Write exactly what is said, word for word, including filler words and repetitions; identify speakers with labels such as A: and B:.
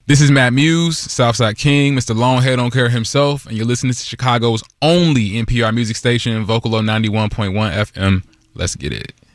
A: This is Matt Muse, Southside King, Mister Longhead on Care himself, and you're listening to Chicago's only N P R music station, Vocalo ninety-one point one F M. Let's get it.